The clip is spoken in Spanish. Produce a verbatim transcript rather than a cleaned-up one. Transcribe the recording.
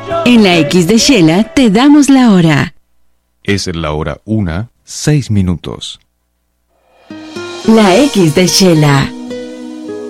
En la X de Shela te damos la hora. Es la hora una, seis minutos. La X de Shela.